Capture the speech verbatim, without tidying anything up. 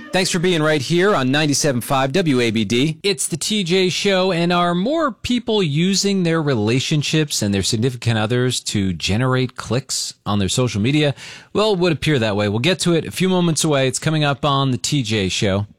Thanks for being right here on ninety-seven point five W A B D. It's the T J Show, and are more people using their relationships and their significant others to generate clicks on their social media? Well, it would appear that way. We'll get to it a few moments away. It's coming up on the T J Show.